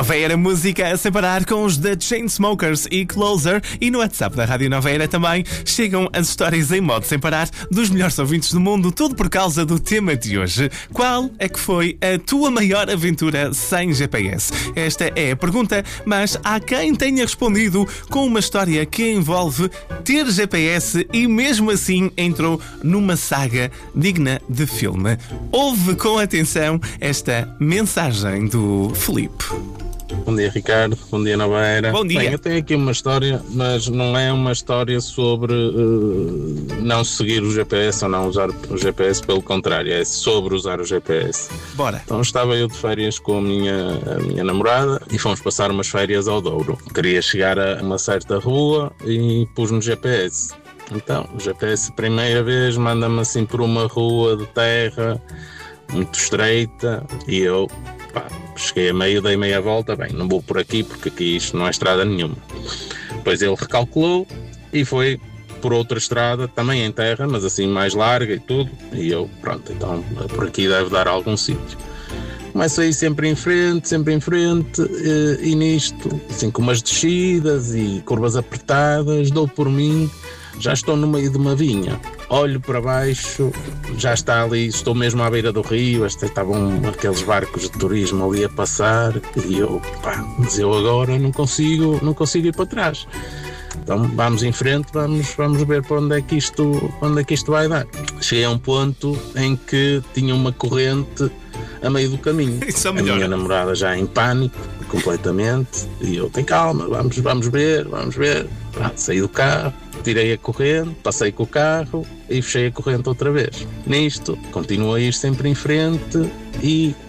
Nova Era Música sem parar com os The Chainsmokers e Closer, e no WhatsApp da Rádio Nova Era também chegam as histórias em modo sem parar dos melhores ouvintes do mundo, tudo por causa do tema de hoje. Qual é que foi a tua maior aventura sem GPS? Esta é a pergunta, mas há quem tenha respondido com uma história que envolve ter GPS e mesmo assim entrou numa saga digna de filme. Ouve com atenção esta mensagem do Filipe. Bom dia, Ricardo. Bom dia, Nova Era. Bom dia. Bem, eu tenho aqui uma história, mas não é uma história sobre não seguir o GPS ou não usar o GPS, pelo contrário, é sobre usar o GPS. Bora. Então estava eu de férias com a minha namorada e fomos passar umas férias ao Douro. Queria chegar a uma certa rua e pus no GPS. Então, o GPS, a primeira vez, manda-me assim por uma rua de terra, muito estreita, e eu, cheguei a meio, dei meia volta, bem, não vou por aqui, porque aqui isto não é estrada nenhuma. Depois ele recalculou e foi por outra estrada, também em terra, mas assim mais larga e tudo, e eu, pronto, então por aqui deve dar algum sítio. Começo a ir sempre em frente, e nisto, assim com umas descidas e curvas apertadas, dou por mim, já estou no meio de uma vinha, olho para baixo, já está ali, estou mesmo à beira do rio, estavam aqueles barcos de turismo ali a passar, e eu, mas eu agora não consigo ir para trás. Então vamos em frente, vamos ver para onde é que isto vai dar. Cheguei a um ponto em que tinha uma corrente a meio do caminho. Isso é a melhor. minha namorada já em pânico, completamente, e eu, tem calma, vamos ver. Saí do carro, tirei a corrente, passei com o carro e fechei a corrente outra vez. Nisto, continuo a ir sempre em frente e